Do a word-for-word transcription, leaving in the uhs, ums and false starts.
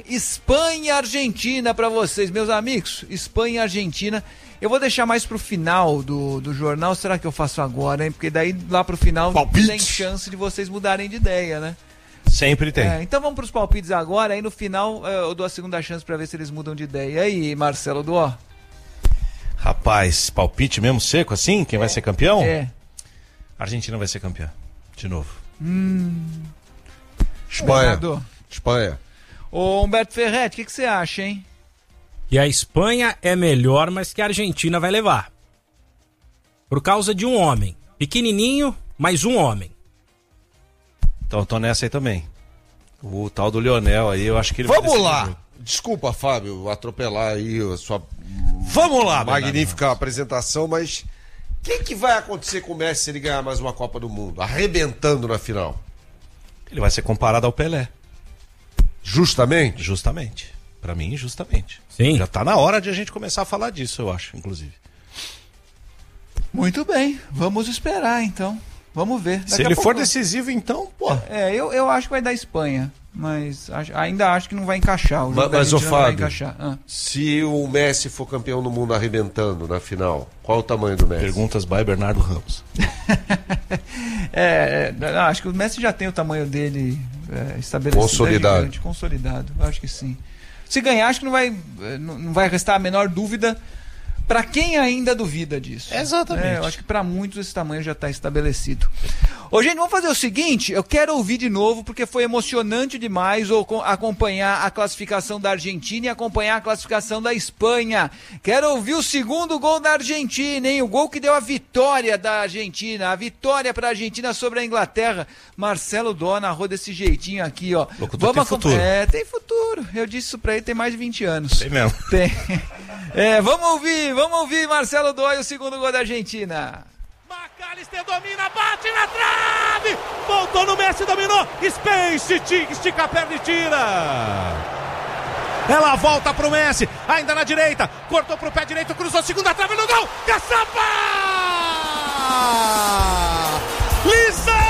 Espanha e Argentina pra vocês, meus amigos. Espanha e Argentina. Eu vou deixar mais pro final do, do jornal. Será que eu faço agora, hein? Porque daí lá pro final Palpite. Tem chance de vocês mudarem de ideia, né? Sempre tem. É, então vamos pros palpites agora. Aí no final eu dou a segunda chance pra ver se eles mudam de ideia. E aí, Marcelo Duó? Rapaz, palpite mesmo seco assim? Quem é. vai ser campeão? É. A Argentina vai ser campeã. De novo. Hum. Espanha. Espanha. Ô Humberto Ferretti, o que, que você acha, hein? E a Espanha é melhor, mas que a Argentina vai levar. Por causa de um homem. Pequenininho, mas um homem. Então eu tô nessa aí também. O tal do Lionel aí, eu acho que ele Vamos vai lá. jogo. Desculpa, Fábio, atropelar aí a sua Vamos lá, magnífica Bernardo. apresentação, mas o que, que vai acontecer com o Messi se ele ganhar mais uma Copa do Mundo? Arrebentando na final. Ele vai ser comparado ao Pelé. Justamente? Justamente. Pra mim, justamente. Sim. Já tá na hora de a gente começar a falar disso, eu acho, inclusive. Muito bem, vamos esperar então. Vamos ver. Daqui Se a ele pouco... for decisivo, então, pô. É, eu, eu acho que vai dar Espanha, mas acho- ainda acho que não vai encaixar. O jogo Mas, da mas ô Argentina não vai Fábio, encaixar. Ah. se o Messi for campeão do mundo arrebentando na final, qual é o tamanho do Messi? Perguntas by Bernardo Ramos. É, é, não, acho que o Messi já tem o tamanho dele é, estabelecido. Consolidado. É gigante, consolidado, acho que sim. Se ganhar, acho que não vai, é, não não vai restar a menor dúvida para quem ainda duvida disso. Exatamente. É, eu acho que para muitos esse tamanho já está estabelecido. Ô, gente, vamos fazer o seguinte, eu quero ouvir de novo, porque foi emocionante demais ou, co- acompanhar a classificação da Argentina e acompanhar a classificação da Espanha. Quero ouvir o segundo gol da Argentina, hein? O gol que deu a vitória da Argentina, a vitória para a Argentina sobre a Inglaterra. Marcelo Dó narrou desse jeitinho aqui, ó. Locutor tem acom- futuro. É, tem futuro. Eu disse isso pra ele tem mais de vinte anos. Tem mesmo. Tem. É, vamos ouvir, vamos ouvir Marcelo Dó e o segundo gol da Argentina. McAllister domina, bate na trave! Voltou no Messi, dominou! Space, estica a perna e tira! Ela volta pro Messi, ainda na direita, cortou pro pé direito, cruzou, segunda trave no gol! Caçapa!